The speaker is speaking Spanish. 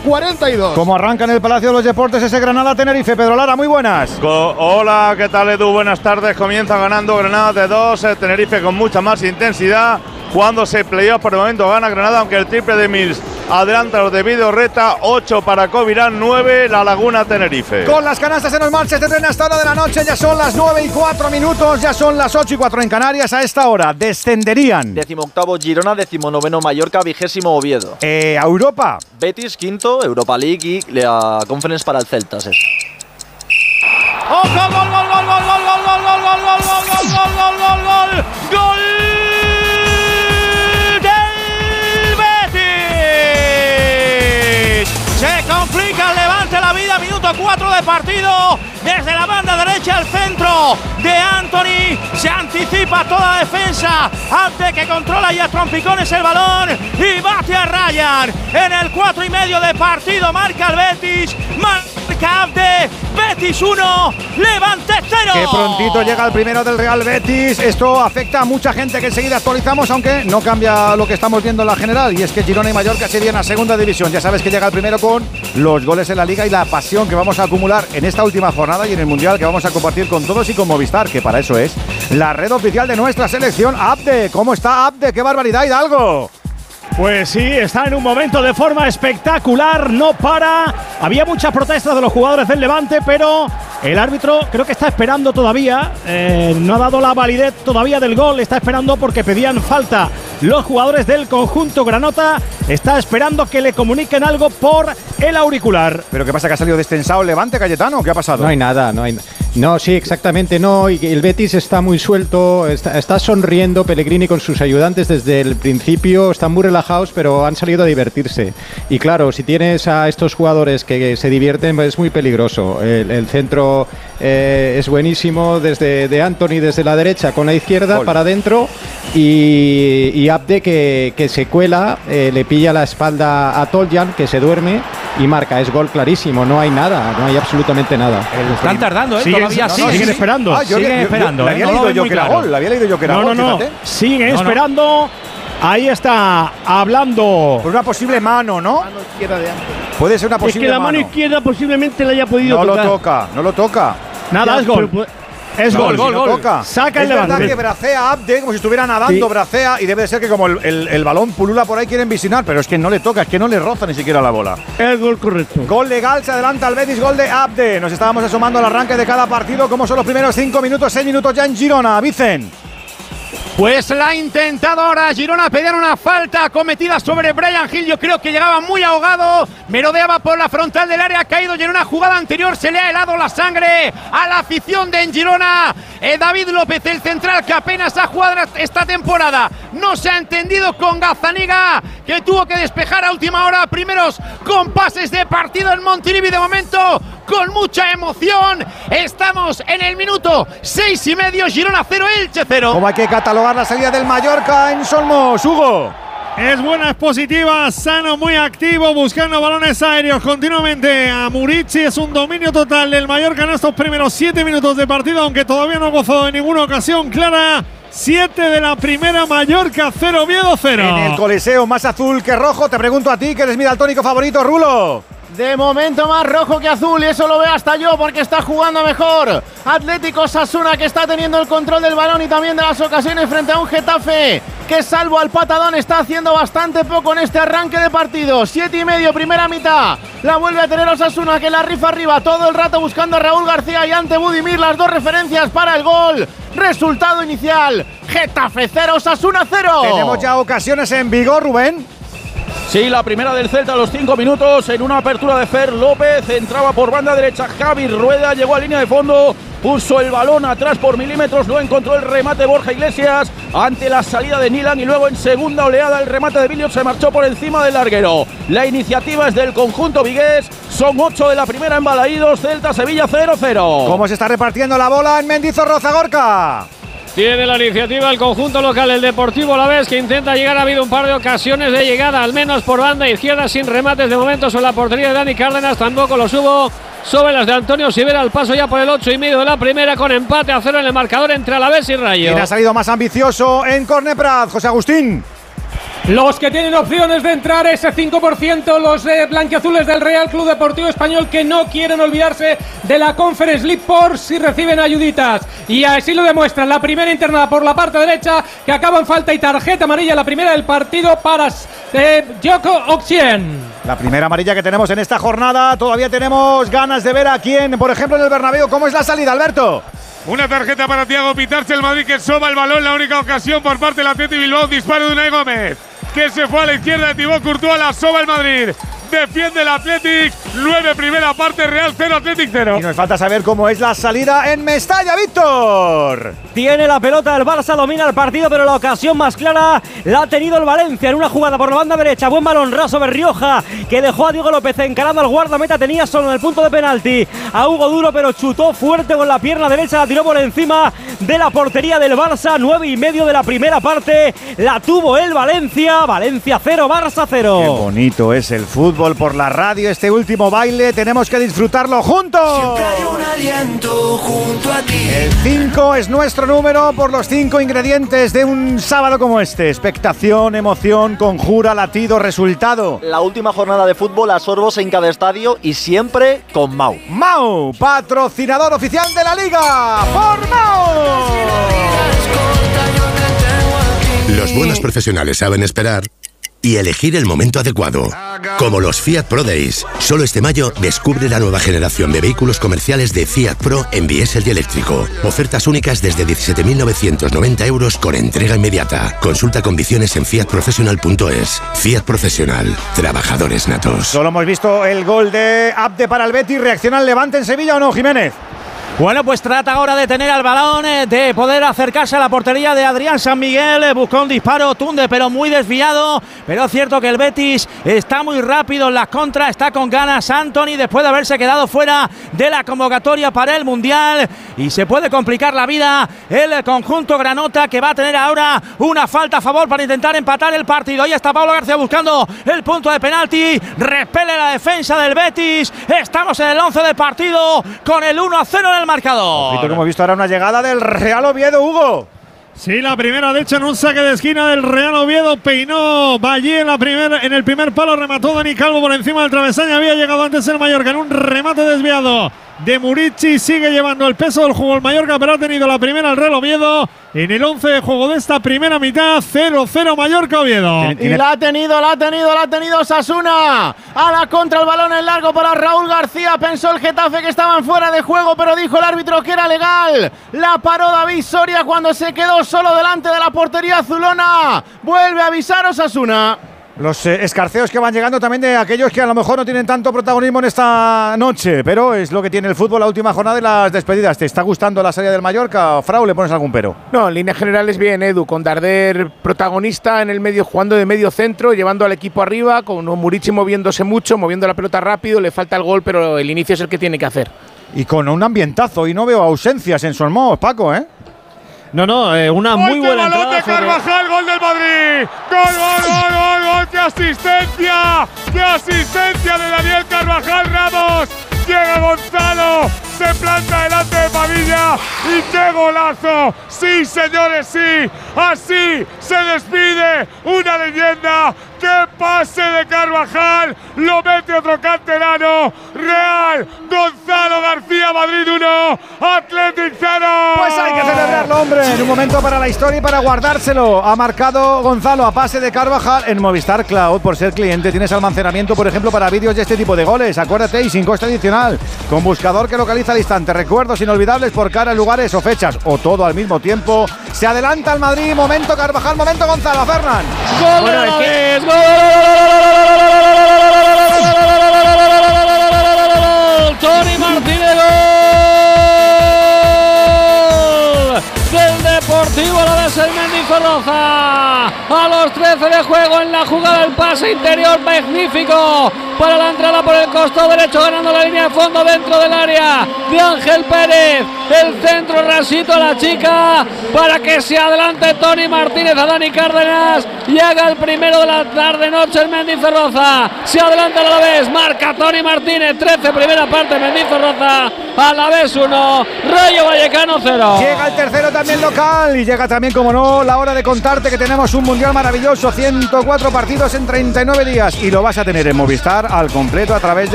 42. ¿Cómo arranca en el Palacio de los Deportes ese Granada-Tenerife? Pedro Lara, muy buenas. Hola, ¿qué tal, Edu? Buenas tardes. Comienza ganando Granada de 2, Tenerife con mucha más intensidad. Jugándose playoff, por el momento gana Granada, aunque el triple de Mills adelanta los de Vidorreta. 8 para Covirán, 9 La Laguna Tenerife. Con las canastas en los marches de tren hasta hora de la noche, ya son las 9:04, ya son las 8:04 en Canarias. A esta hora descenderían 18º Girona, 19º Mallorca, 20º Oviedo. A Europa. Betis, 5º, Europa League y la Conference para el Celta. ¡Oh, gol, gol, gol, gol, gol, gol, gol, gol, gol, gol, gol, gol, gol, gol, gol, gol del Betis! Se complica el Levante la vida, minuto 4 de partido. Desde la banda derecha al centro de Anthony, se anticipa toda la defensa. Abde que controla y a trompicones el balón y bate a Ryan. En el 4,5 de partido marca el Betis, marca Abde. Betis 1, Levante 0. Que prontito llega el primero del Real Betis. Esto afecta a mucha gente que enseguida actualizamos, aunque no cambia lo que estamos viendo en la general. Y es que Girona y Mallorca se irían a segunda división. Ya sabes que llega el primero con los goles en la Liga y la pasión que vamos a acumular en esta última jornada y en el Mundial, que vamos a compartir con todos y con Movistar, que para eso es la red oficial de nuestra selección. Abde, ¿cómo está Abde? ¡Qué barbaridad, Hidalgo! Pues sí, está en un momento de forma espectacular, no para. Había muchas protestas de los jugadores del Levante, pero el árbitro creo que está esperando todavía. No ha dado la validez todavía del gol, está esperando porque pedían falta. Los jugadores del conjunto granota está esperando que le comuniquen algo por el auricular. ¿Pero qué pasa, que ha salido destensado el Levante, Cayetano? ¿Qué ha pasado? No hay nada, No, sí, exactamente no. Y el Betis está muy suelto, está sonriendo Pellegrini con sus ayudantes desde el principio, están muy relajados, pero han salido a divertirse. Y claro, si tienes a estos jugadores que se divierten, es muy peligroso. El centro es buenísimo de Anthony desde la derecha con la izquierda para adentro y Abde que se cuela, le pilla la espalda a Toljan, que se duerme y marca. Es gol clarísimo, no hay nada, no hay absolutamente nada. Están tardando, Todavía siguen esperando. Siguen esperando. Le había leído yo que era gol. No. Siguen esperando. Ahí está hablando. Por una posible mano, ¿no? Mano izquierda de Anthony. Puede ser una posible mano. Es que la mano izquierda posiblemente la haya podido tocar. No lo toca. Nada, es gol. Es gol. Toca. Saca el Levante. Es verdad que bracea Abde, como si estuviera nadando, bracea, y debe de ser que como el balón pulula por ahí, quieren visionar, pero es que no le toca, es que no le roza ni siquiera la bola. El gol correcto. Gol legal, se adelanta el Betis, gol de Abde. Nos estábamos asomando al arranque de cada partido, como son los primeros 5 minutos, 6 minutos ya en Girona. Vicen. Pues la ha intentado ahora Girona, pedían una falta cometida sobre Brian Hill, yo creo que llegaba muy ahogado, merodeaba por la frontal del área, ha caído y en una jugada anterior se le ha helado la sangre a la afición de Girona. David López, el central que apenas ha jugado esta temporada, no se ha entendido con Gazzaniga, que tuvo que despejar a última hora, primeros compases de partido en Montilivi de momento, con mucha emoción. Estamos en el minuto 6,5, Girona 0, Elche 0. ¿Cómo hay que catalogar la salida del Mallorca en Solmos, Hugo? Es buena, es positiva, sano, muy activo, buscando balones aéreos continuamente a Murici. Es un dominio total del Mallorca en estos primeros 7 minutos de partido, aunque todavía no ha gozado de ninguna ocasión clara. 7 de la primera, Mallorca 0, Oviedo 0. En el Coliseo, más azul que rojo. Te pregunto a ti, que eres mi daltónico favorito, Rulo. De momento más rojo que azul, y eso lo veo hasta yo porque está jugando mejor. Atlético Osasuna, que está teniendo el control del balón y también de las ocasiones frente a un Getafe que, salvo al patadón, está haciendo bastante poco en este arranque de partido. 7,5, primera mitad. La vuelve a tener Osasuna, que la rifa arriba todo el rato buscando a Raúl García y ante Budimir, las dos referencias para el gol. Resultado inicial: Getafe 0, Osasuna 0. Tenemos ya ocasiones en vigor, Rubén. Sí, la primera del Celta a los 5 minutos en una apertura de Fer López, entraba por banda derecha Javi Rueda, llegó a línea de fondo, puso el balón atrás por milímetros, lo encontró el remate Borja Iglesias ante la salida de Nilan y luego en segunda oleada el remate de Billiot se marchó por encima del larguero. La iniciativa es del conjunto vigués, son 8 de la primera en Balaídos, Celta-Sevilla 0-0. ¿Cómo se está repartiendo la bola en Mendizorroza, Gorka? Tiene la iniciativa el conjunto local, el Deportivo Alavés, que intenta llegar. Ha habido un par de ocasiones de llegada, al menos por banda izquierda, sin remates de momento sobre la portería de Dani Cárdenas. Tampoco los hubo sobre las de Antonio Sivera. El paso ya por el 8,5 de la primera, con empate a 0 en el marcador entre Alavés y Rayo. ¿Quién ha salido más ambicioso en Corneprat, José Agustín? Los que tienen opciones de entrar, ese 5%, los blanquiazules del Real Club Deportivo Español, que no quieren olvidarse de la Conference League por si reciben ayuditas. Y así lo demuestran. La primera internada por la parte derecha, que acaba en falta y tarjeta amarilla, la primera del partido para Yoko Oksien. La primera amarilla que tenemos en esta jornada. Todavía tenemos ganas de ver a quién, por ejemplo, en el Bernabéu. ¿Cómo es la salida, Alberto? Una tarjeta para Thiago Pitarch, el Madrid que soba el balón, la única ocasión por parte del Athletic Bilbao, disparo de Unai Gómez, que se fue a la izquierda de Thibaut Courtois, la soba el Madrid. Defiende el Athletic, 9 primera parte, Real 0, Athletic 0. Y nos falta saber cómo es la salida en Mestalla, Víctor. Tiene la pelota el Barça, domina el partido, pero la ocasión más clara la ha tenido el Valencia en una jugada por la banda derecha. Buen balón raso Berrioja, que dejó a Diego López encarando al guardameta. Tenía solo en el punto de penalti a Hugo Duro, pero chutó fuerte con la pierna derecha, la tiró por encima de la portería del Barça. 9:30 de la primera parte, la tuvo el Valencia. Valencia 0, Barça 0. Qué bonito es el fútbol por la radio, este último baile, tenemos que disfrutarlo juntos. Siempre hay un aliento junto a ti. El 5 es nuestro número por los 5 ingredientes de un sábado como este: expectación, emoción, conjura, latido, resultado. La última jornada de fútbol a sorbos en cada estadio y siempre con Mau. Mau, patrocinador oficial de la Liga, por Mau. Los buenos profesionales saben esperar y elegir el momento adecuado. Como los Fiat Pro Days. Solo este mayo descubre la nueva generación de vehículos comerciales de Fiat Pro en diésel y eléctrico. Ofertas únicas desde 17.990 euros con entrega inmediata. Consulta condiciones en fiatprofessional.es. Fiat Profesional. Trabajadores natos. Solo hemos visto el gol de Abde para el Betis. ¿Reacciona el Levante en Sevilla o no, Jiménez? Bueno, pues trata ahora de tener al balón, de poder acercarse a la portería de Adrián San Miguel. Buscó un disparo Tunde, pero muy desviado. Pero es cierto que el Betis está muy rápido en las contras, está con ganas Antony después de haberse quedado fuera de la convocatoria para el Mundial. Y se puede complicar la vida el conjunto granota, que va a tener ahora una falta a favor para intentar empatar el partido. Ahí está Pablo García buscando el punto de penalti. Repele la defensa del Betis. Estamos en el 11 del partido con el 1-0 en el marcador. Ojito que hemos visto ahora una llegada del Real Oviedo, Hugo. Sí, la primera de hecho en un saque de esquina del Real Oviedo. Peinó Valle en el primer palo, remató Dani Calvo por encima del travesaño. Había llegado antes el Mallorca en un remate desviado de Murici. Sigue llevando el peso del juego el Mallorca, pero ha tenido la primera el Real Oviedo en el 11 de juego de esta primera mitad. 0-0 Mallorca-Oviedo. Y la ha tenido Osasuna. A la contra, el balón en largo para Raúl García. Pensó el Getafe que estaban fuera de juego, pero dijo el árbitro que era legal. La paró David Soria cuando se quedó solo delante de la portería azulona. Vuelve a avisar Osasuna. Los escarceos que van llegando también de aquellos que a lo mejor no tienen tanto protagonismo en esta noche, pero es lo que tiene el fútbol, la última jornada y las despedidas. ¿Te está gustando la salida del Mallorca, Frau? ¿Le pones algún pero? No, en líneas generales bien, Edu, con Darder protagonista en el medio, jugando de medio centro, llevando al equipo arriba, con Murici moviéndose mucho, moviendo la pelota rápido. Le falta el gol, pero el inicio es el que tiene que hacer. Y con un ambientazo, y no veo ausencias en Solmos, Paco, ¿eh? No, una muy buena balón entrada de Carvajal, gol del Madrid. Gol, qué asistencia de Daniel Carvajal Ramos. Llega Gonzalo, se planta delante de Padilla y qué golazo. Sí, señores, sí. Así se despide una leyenda. ¡Qué pase de Carvajal! Lo mete otro canterano. Real, Gonzalo García, Madrid 1, Athletic 0. Pues hay que celebrarlo, hombre. En un momento para la historia y para guardárselo. Ha marcado Gonzalo a pase de Carvajal en Movistar Cloud. Por ser cliente tienes almacenamiento, por ejemplo, para vídeos de este tipo de goles. Acuérdate, y sin coste adicional. Con buscador que localiza al instante. Recuerdos inolvidables por cara, lugares o fechas. O todo al mismo tiempo. Se adelanta el Madrid. Momento Carvajal, momento Gonzalo. Fernán. ¡Gol! Bueno, ¡Gol! Toni Martínez, gol del Deportivo Alavés, el Mendizorroza. A los 13 de juego en la jugada, el pase interior magnífico para la entrada por el costado derecho, ganando la línea de fondo dentro del área de Ángel Pérez. El centro rasito a la chica para que se adelante Toni Martínez a Dani Cárdenas y haga el primero de la tarde-noche el Mendizorroza. Se adelanta el Alavés, marca Toni Martínez, 13 primera parte, Mendizorroza, Alavés 1, Rayo Vallecano 0. Llega el tercero también local y llega también, como no, la hora de contarte que tenemos un mundial maravilloso, 104 partidos en 39 días y lo vas a tener en Movistar al completo a través de